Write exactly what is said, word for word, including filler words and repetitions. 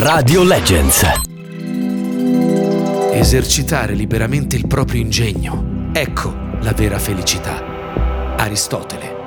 Radio Legends. Esercitare liberamente il proprio ingegno. Ecco la vera felicità. Aristotele.